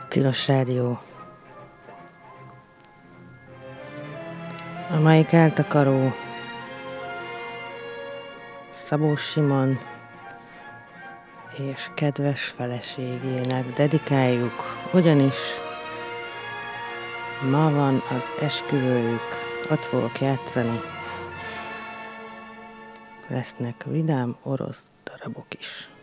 Tilos Rádió, amelyik eltakaró Szabó Simon és kedves feleségének dedikáljuk, ugyanis ma van az esküvőjük, ott fogok játszani. Lesznek vidám orosz darabok is.